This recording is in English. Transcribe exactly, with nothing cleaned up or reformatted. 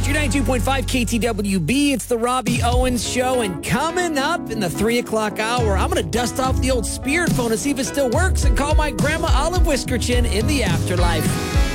Country ninety-two point five K T W B. It's the Robbie Owens Show. And coming up in the three o'clock hour, I'm going to dust off the old Spirit phone and see if it still works and call my grandma Olive Whiskerchin in the afterlife.